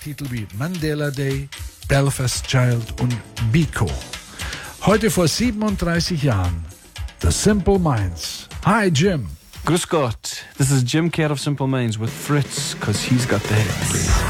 Titel wie Mandela Day, Belfast Child und Biko. Heute vor 37 Jahren, The Simple Minds. Hi Jim. Grüß Gott. This is Jim Kerr of Simple Minds with Fritz, cause he's got the hits.